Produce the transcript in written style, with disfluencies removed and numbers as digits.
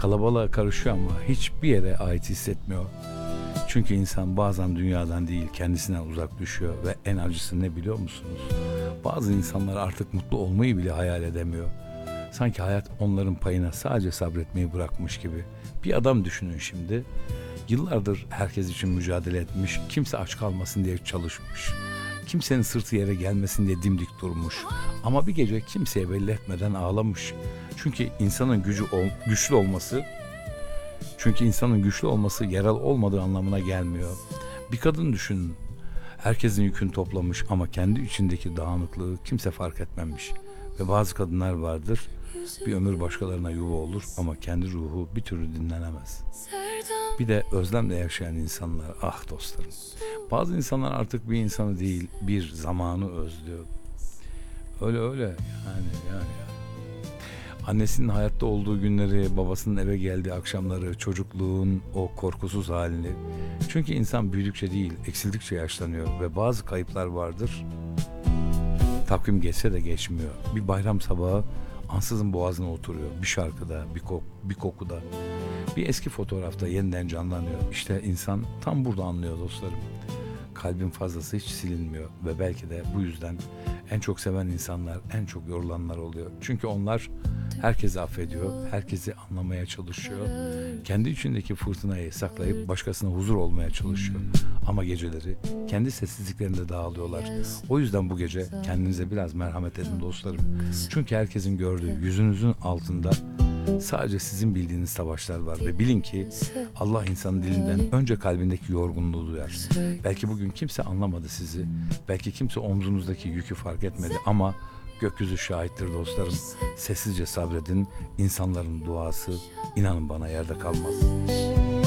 Kalabalığa karışıyor ama hiçbir yere ait hissetmiyor. Çünkü insan bazen dünyadan değil kendisinden uzak düşüyor ve en acısı ne biliyor musunuz? Bazı insanlar artık mutlu olmayı bile hayal edemiyor. Sanki hayat onların payına sadece sabretmeyi bırakmış gibi. Bir adam düşünün şimdi. Yıllardır herkes için mücadele etmiş, kimse aç kalmasın diye çalışmış. Kimsenin sırtı yere gelmesin diye dimdik durmuş. Ama bir gece kimseye belli etmeden ağlamış. Çünkü insanın güçlü olması yaral olmadığı anlamına gelmiyor. Bir kadın düşünün. Herkesin yükünü toplamış ama kendi içindeki dağınıklığı kimse fark etmemiş. Ve bazı kadınlar vardır, bir ömür başkalarına yuva olur ama kendi ruhu bir türlü dinlenemez. Bir de özlemle yaşayan insanlar, ah dostlarım. Bazı insanlar artık bir insanı değil, bir zamanı özlüyor. Öyle yani. Annesinin hayatta olduğu günleri, babasının eve geldiği akşamları, çocukluğun o korkusuz halini. Çünkü insan büyüdükçe değil, eksildikçe yaşlanıyor ve bazı kayıplar vardır. Takvim geçse de geçmiyor. Bir bayram sabahı ansızın boğazına oturuyor. Bir şarkıda, bir kokuda, bir eski fotoğrafta yeniden canlanıyor. İşte insan tam burada anlıyor dostlarım. Kalbin fazlası hiç silinmiyor ve belki de bu yüzden en çok seven insanlar en çok yorulanlar oluyor. Çünkü onlar herkesi affediyor, herkesi anlamaya çalışıyor. Kendi içindeki fırtınayı saklayıp başkasına huzur olmaya çalışıyor. Ama geceleri kendi sessizliklerinde dağılıyorlar. O yüzden bu gece kendinize biraz merhamet edin dostlarım. Çünkü herkesin gördüğü yüzünüzün altında sadece sizin bildiğiniz savaşlar var ve bilin ki Allah insanın dilinden önce kalbindeki yorgunluğu duyar. Belki bugün kimse anlamadı sizi, belki kimse omzunuzdaki yükü fark etmedi ama gökyüzü şahittir dostlarım. Sessizce sabredin, insanların duası inanın bana yerde kalmaz.